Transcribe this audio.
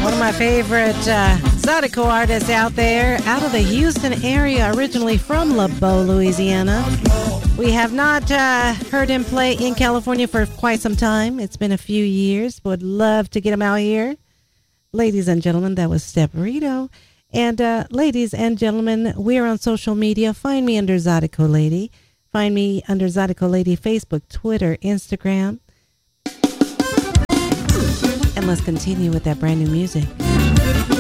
One of my favorite Zydeco artists out there, out of the Houston area, originally from LeBeau, Louisiana. We have not heard him play in California for quite some time. It's been a few years. Would love to get him out here. Ladies and gentlemen, that was Stepperito. And ladies and gentlemen, we're on social media. Find me under Zydeco Lady. Find me under Zydeco Lady, Facebook, Twitter, Instagram. And let's continue with that brand new music.